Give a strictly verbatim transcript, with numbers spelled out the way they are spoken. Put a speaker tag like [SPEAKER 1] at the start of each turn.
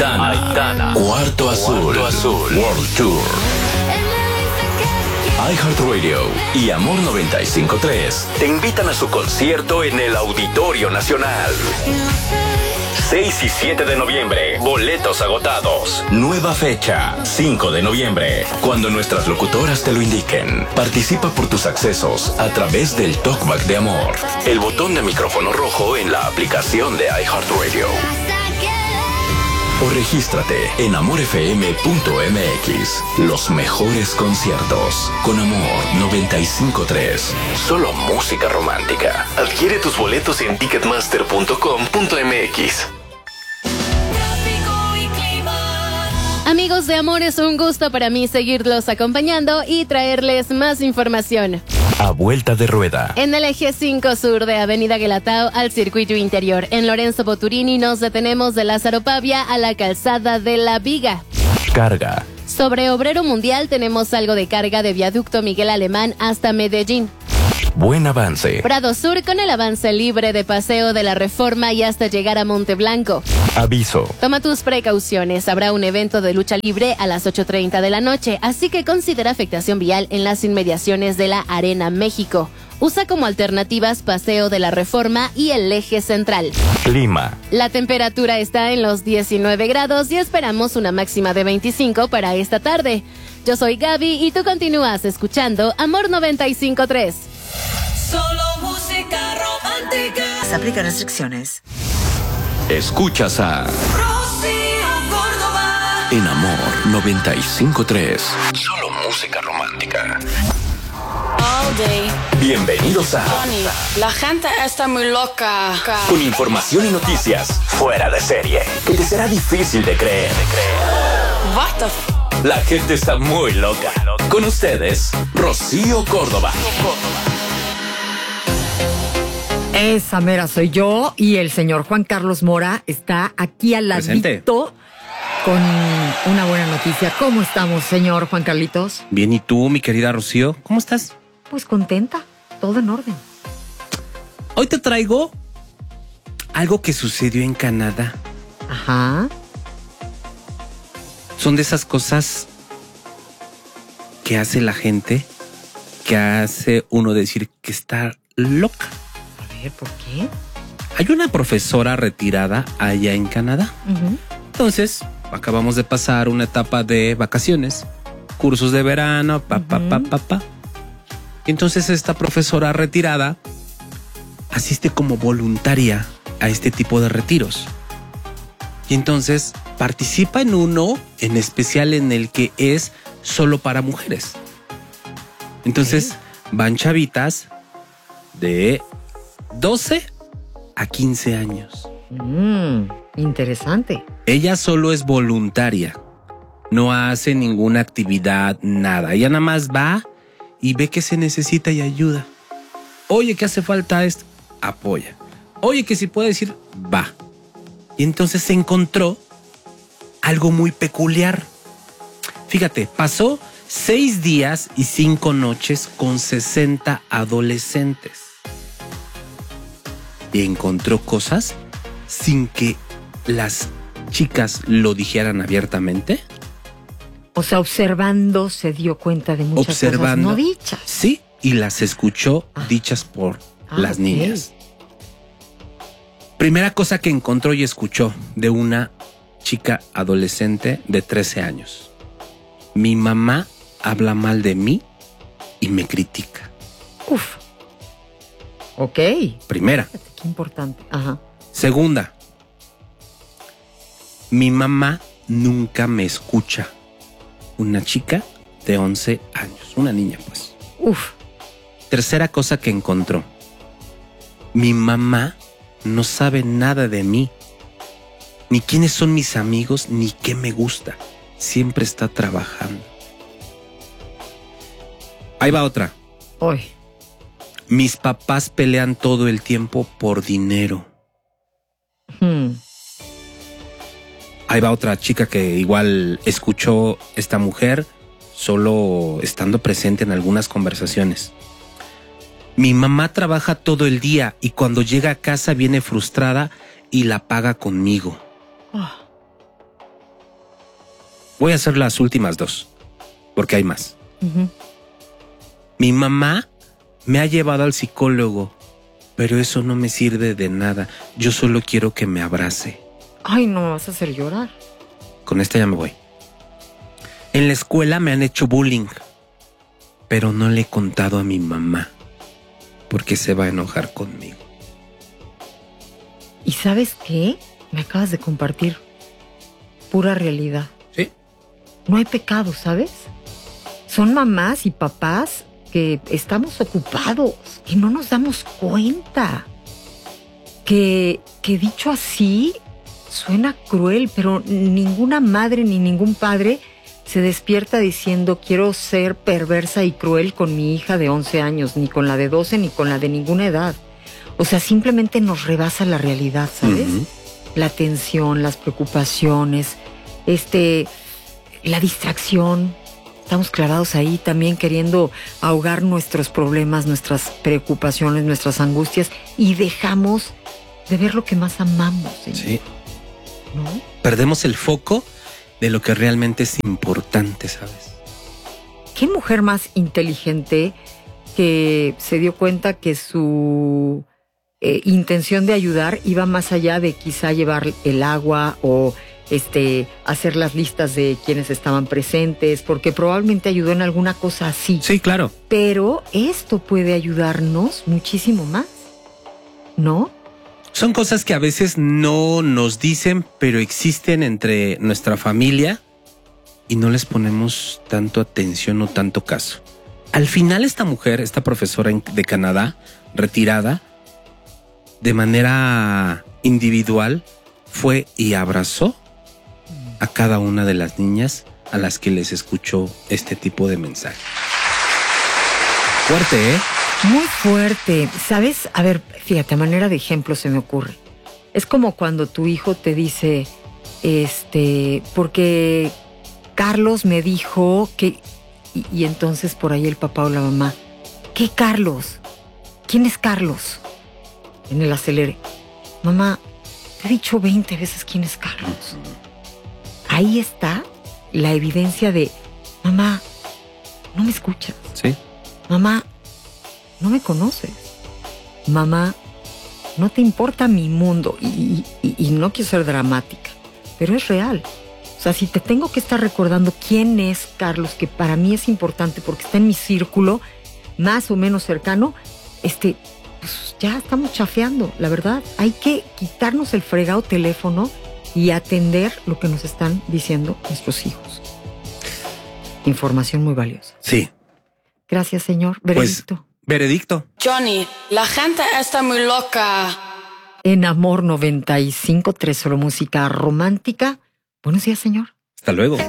[SPEAKER 1] Aitana, Aitana, Cuarto Azul, Cuarto Azul, World Tour. iHeartRadio y Amor noventa y cinco punto tres te invitan a su concierto en el Auditorio Nacional. seis y siete de noviembre, boletos agotados. Nueva fecha, cinco de noviembre, cuando nuestras locutoras te lo indiquen. Participa por tus accesos a través del Talkback de Amor. El botón de micrófono rojo en la aplicación de iHeartRadio. O regístrate en amor f m punto m x. Los mejores conciertos con Amor noventa y cinco punto tres. Solo música romántica. Adquiere tus boletos en ticketmaster punto com punto m x.
[SPEAKER 2] Amigos de Amor, es un gusto para mí seguirlos acompañando y traerles más información.
[SPEAKER 1] A vuelta de rueda.
[SPEAKER 2] En el eje cinco sur de Avenida Guelatao al circuito interior, en Lorenzo Boturini nos detenemos de Lázaro Pavia a la calzada de La Viga.
[SPEAKER 1] Carga.
[SPEAKER 2] Sobre Obrero Mundial tenemos algo de carga de viaducto Miguel Alemán hasta Medellín.
[SPEAKER 1] Buen avance.
[SPEAKER 2] Prado Sur con el avance libre de Paseo de la Reforma y hasta llegar a Monteblanco.
[SPEAKER 1] Aviso.
[SPEAKER 2] Toma tus precauciones. Habrá un evento de lucha libre a las ocho treinta de la noche, así que considera afectación vial en las inmediaciones de la Arena México. Usa como alternativas Paseo de la Reforma y el Eje Central.
[SPEAKER 1] Clima.
[SPEAKER 2] La temperatura está en los diecinueve grados y esperamos una máxima de veinticinco para esta tarde. Yo soy Gaby y tú continúas escuchando Amor noventa y cinco punto tres.
[SPEAKER 3] Solo música romántica.
[SPEAKER 4] Se aplican restricciones.
[SPEAKER 1] Escuchas a
[SPEAKER 3] Rocío Córdoba
[SPEAKER 1] en Amor noventa y cinco punto tres. Solo música romántica.
[SPEAKER 5] All day.
[SPEAKER 1] Bienvenidos a
[SPEAKER 5] Tony, la gente está muy loca.
[SPEAKER 1] Con información y noticias fuera de serie que te será difícil de creer. De creer.
[SPEAKER 5] What the f-
[SPEAKER 1] La gente está muy loca. Con ustedes, Rocío Córdoba.
[SPEAKER 6] Esa mera soy yo y el señor Juan Carlos Mora está aquí al ladito con una buena noticia. ¿Cómo estamos, señor Juan Carlitos?
[SPEAKER 7] Bien, ¿y tú, mi querida Rocío? ¿Cómo estás?
[SPEAKER 6] Pues contenta, todo en orden.
[SPEAKER 7] Hoy te traigo algo que sucedió en Canadá.
[SPEAKER 6] Ajá.
[SPEAKER 7] Son de esas cosas que hace la gente, que hace uno decir que está loca.
[SPEAKER 6] A ver, ¿por qué?
[SPEAKER 7] Hay una profesora retirada allá en Canadá.
[SPEAKER 6] Uh-huh.
[SPEAKER 7] Entonces, acabamos de pasar una etapa de vacaciones, cursos de verano, pa, pa,
[SPEAKER 6] Uh-huh.
[SPEAKER 7] pa, pa, pa. Entonces, esta profesora retirada asiste como voluntaria a este tipo de retiros. Y entonces participa en uno en especial en el que es solo para mujeres. Entonces,
[SPEAKER 6] Okay.
[SPEAKER 7] van chavitas de doce a quince años.
[SPEAKER 6] Mm, interesante.
[SPEAKER 7] Ella solo es voluntaria. No hace ninguna actividad, nada. Ella nada más va y ve que se necesita y ayuda. Oye, que hace falta esto, apoya. Oye, que si puede decir, va. Y entonces se encontró algo muy peculiar. Fíjate, pasó seis días y cinco noches con sesenta adolescentes. Y encontró cosas sin que las chicas lo dijeran abiertamente.
[SPEAKER 6] O sea, observando se dio cuenta de muchas
[SPEAKER 7] Observando,
[SPEAKER 6] cosas no dichas.
[SPEAKER 7] Sí, y las escuchó
[SPEAKER 6] Ah.
[SPEAKER 7] dichas por
[SPEAKER 6] Ah,
[SPEAKER 7] las
[SPEAKER 6] ok.
[SPEAKER 7] niñas. Primera cosa que encontró y escuchó de una chica adolescente de trece años. Mi mamá habla mal de mí y me critica.
[SPEAKER 6] Uf. Ok.
[SPEAKER 7] Primera.
[SPEAKER 6] Qué importante. Ajá.
[SPEAKER 7] Segunda. Mi mamá nunca me escucha. Una chica de once años. Una niña, pues.
[SPEAKER 6] Uf.
[SPEAKER 7] Tercera cosa que encontró. Mi mamá no sabe nada de mí. Ni quiénes son mis amigos, ni qué me gusta. Siempre está trabajando. Ahí va otra.
[SPEAKER 6] Hoy.
[SPEAKER 7] Mis papás pelean todo el tiempo por dinero.
[SPEAKER 6] Hmm.
[SPEAKER 7] Ahí va otra chica que igual escuchó esta mujer solo estando presente en algunas conversaciones. Mi mamá trabaja todo el día y cuando llega a casa viene frustrada y la paga conmigo.
[SPEAKER 6] Oh.
[SPEAKER 7] Voy a hacer las últimas dos, porque hay más.
[SPEAKER 6] Uh-huh.
[SPEAKER 7] Mi mamá me ha llevado al psicólogo, pero eso no me sirve de nada. Yo solo quiero que me abrace.
[SPEAKER 6] Ay, no me vas a hacer llorar.
[SPEAKER 7] Con esta ya me voy. En la escuela me han hecho bullying, pero no le he contado a mi mamá, porque se va a enojar conmigo.
[SPEAKER 6] ¿Y sabes qué? Me acabas de compartir pura realidad.
[SPEAKER 7] Sí.
[SPEAKER 6] No hay pecado, ¿sabes? Son mamás y papás que estamos ocupados, que no nos damos cuenta. Que, que dicho así, suena cruel, pero ninguna madre ni ningún padre se despierta diciendo quiero ser perversa y cruel con mi hija de once años, ni con la de doce, ni con la de ninguna edad. O sea, simplemente nos rebasa la realidad, ¿sabes? Uh-huh. La tensión, las preocupaciones, este, la distracción. Estamos clavados ahí también queriendo ahogar nuestros problemas, nuestras preocupaciones, nuestras angustias y dejamos de ver lo que más amamos. ¿Sí?
[SPEAKER 7] Sí.
[SPEAKER 6] ¿No?
[SPEAKER 7] Perdemos el foco de lo que realmente es importante, ¿sabes?
[SPEAKER 6] ¿Qué mujer más inteligente que se dio cuenta que su eh, intención de ayudar iba más allá de quizá llevar el agua o este hacer las listas de quienes estaban presentes, porque probablemente ayudó en alguna cosa así?
[SPEAKER 7] Sí, claro.
[SPEAKER 6] Pero esto puede ayudarnos muchísimo más, ¿no?
[SPEAKER 7] Son cosas que a veces no nos dicen, pero existen entre nuestra familia y no les ponemos tanto atención o tanto caso. Al final esta mujer, esta profesora de Canadá, retirada, de manera individual, fue y abrazó a cada una de las niñas a las que les escuchó este tipo de mensaje. Fuerte, ¿eh?
[SPEAKER 6] Muy fuerte. ¿Sabes? A ver, fíjate, a manera de ejemplo se me ocurre. Es como cuando tu hijo te dice, este, porque Carlos me dijo que... Y, y entonces por ahí el papá o la mamá, ¿qué Carlos? ¿Quién es Carlos? En el acelere. Mamá, te he dicho veinte veces quién es Carlos. Ahí está la evidencia de, mamá, no me escuchas.
[SPEAKER 7] Sí.
[SPEAKER 6] Mamá, no me conoces. Mamá, no te importa mi mundo. Y, y, y no quiero ser dramática, pero es real. O sea, si te tengo que estar recordando quién es Carlos, que para mí es importante porque está en mi círculo más o menos cercano, este, pues ya estamos chafeando, la verdad. Hay que quitarnos el fregado teléfono y atender lo que nos están diciendo nuestros hijos. Información muy valiosa.
[SPEAKER 7] Sí.
[SPEAKER 6] Gracias, señor. Veredicto.
[SPEAKER 7] Pues, veredicto.
[SPEAKER 5] Johnny, la gente está muy loca.
[SPEAKER 6] En Amor noventa y cinco punto tres, solo música romántica. Buenos días, señor.
[SPEAKER 7] Hasta luego.